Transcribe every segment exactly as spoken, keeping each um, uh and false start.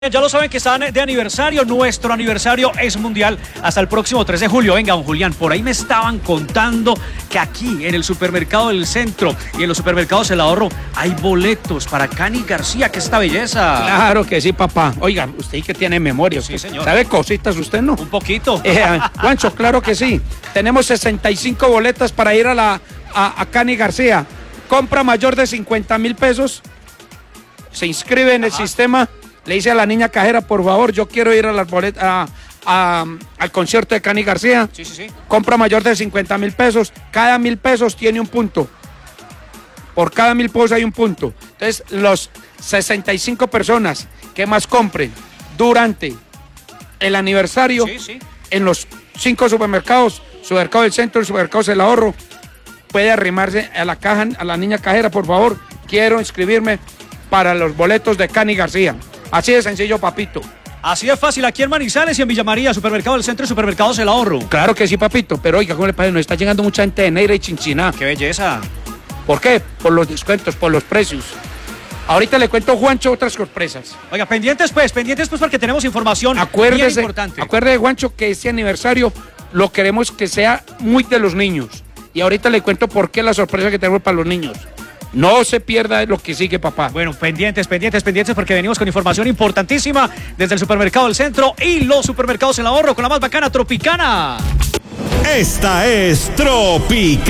Ya lo saben que están de aniversario, nuestro aniversario es mundial hasta el próximo tres de julio. Venga, don Julián, por ahí me estaban contando que aquí en el supermercado del centro y en los supermercados El Ahorro hay boletos para Cani García. ¿Qué es esta belleza? Claro que sí, papá. Oiga, usted que tiene memoria. Sí, señor. ¿Sabe cositas usted, no? Un poquito. Eh, Juancho, claro que sí. Tenemos sesenta y cinco boletas para ir a la a, a Cani García. Compra mayor de cincuenta mil pesos. Se inscribe en el Ajá. sistema. Le dice a la niña cajera, por favor, yo quiero ir a las boletas, a, a, al concierto de Cani García. Sí, sí, sí. Compra mayor de cincuenta mil pesos. Cada mil pesos tiene un punto. Por cada mil pesos hay un punto. Entonces, los sesenta y cinco personas que más compren durante el aniversario Sí, sí. en los cinco supermercados, supermercado del centro, el supermercado El Ahorro, puede arrimarse a la caja, a la niña cajera, por favor. Quiero inscribirme para los boletos de Cani García. Así de sencillo, papito. Así de fácil, aquí en Manizales y en Villa María, supermercado del centro y supermercados El Ahorro. Claro que sí, papito, pero oiga, ¿cómo le parece? Nos está llegando mucha gente de Neira y Chinchiná. ¡Qué belleza! ¿Por qué? Por los descuentos, por los precios. Ahorita le cuento, Juancho, otras sorpresas. Oiga, pendientes pues, pendientes pues porque tenemos información bien Acuérdese, importante. acuérdese, Juancho, que este aniversario lo queremos que sea muy de los niños. Y ahorita le cuento por qué la sorpresa que tenemos para los niños. No se pierda lo que sigue, papá. Bueno, pendientes, pendientes, pendientes, porque venimos con información importantísima desde el supermercado del centro y los supermercados El Ahorro con la más bacana Tropicana. Esta es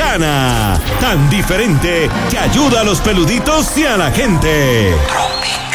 Tropicana, tan diferente que ayuda a los peluditos y a la gente. Tropicana.